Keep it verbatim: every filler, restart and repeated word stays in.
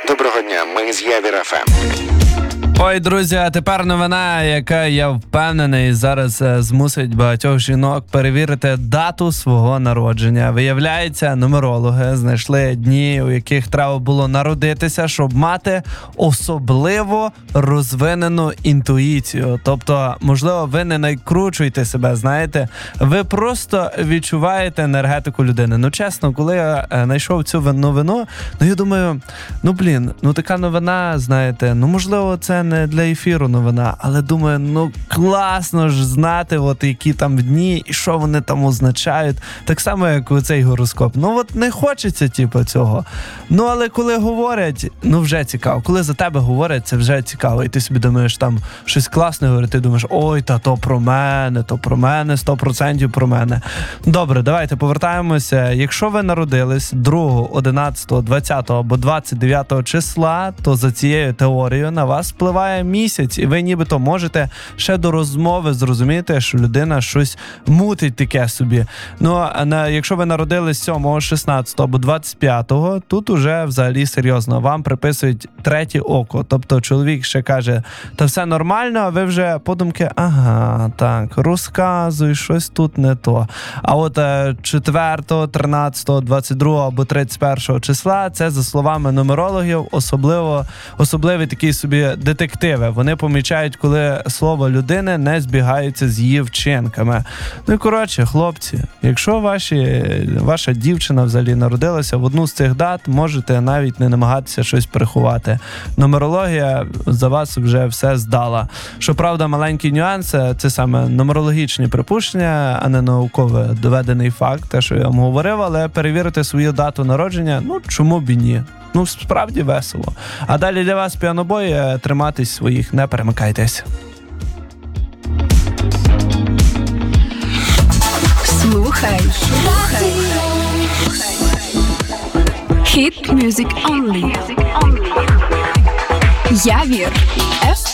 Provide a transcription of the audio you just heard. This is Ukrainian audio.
Доброго дня, ми з Явір еф ем. Ой, друзі, а тепер новина, яка, я впевнений, зараз е, змусить багатьох жінок перевірити дату свого народження. Виявляється, нумерологи знайшли дні, у яких треба було народитися, щоб мати особливо розвинену інтуїцію. Тобто, можливо, ви не накручуєте себе, знаєте, ви просто відчуваєте енергетику людини. Ну, чесно, коли я е, знайшов цю новину, ну, я думаю, ну, блін, ну, така новина, знаєте, ну, можливо, це не для ефіру новина, але думаю, ну класно ж знати, от які там дні і що вони там означають. Так само, як у цей гороскоп. Ну от не хочеться, типу, цього. Ну, але коли говорять, ну вже цікаво. Коли за тебе говорять, це вже цікаво. І ти собі думаєш, там щось класне говорить, ти думаєш, ой, та то про мене, то про мене, сто процентів про мене. Добре, давайте повертаємося. Якщо ви народились другого, одинадцятого, двадцятого або двадцять дев'ятого числа, то за цією теорією на вас впливає місяць, і ви нібито можете ще до розмови зрозуміти, що людина щось мутить таке собі. Ну, а на, якщо ви народились сьомого, шістнадцятого або двадцять п'ятого, тут уже взагалі серйозно. Вам приписують третє око. Тобто чоловік ще каже, та все нормально, а ви вже подумки, ага, так, розказуй, щось тут не то. А от четвертого, тринадцятого, двадцять другого або тридцять першого числа, це, за словами нумерологів, особливо, особливий такий собі детективи. Вони помічають, коли слово людини не збігається з її вчинками. Ну і коротше, хлопці, якщо ваші, ваша дівчина взагалі народилася в одну з цих дат, можете навіть не намагатися щось приховати. Нумерологія за вас вже все здала. Щоправда, маленький нюанс – це саме нумерологічні припущення, а не науково доведений факт, те, що я вам говорив, але перевірити свою дату народження, ну чому б і ні? Ну, справді весело. А далі для вас піанобой, триматись своїх, не перемикайтесь. Слухай. Слухай. Hit music only. Явір еф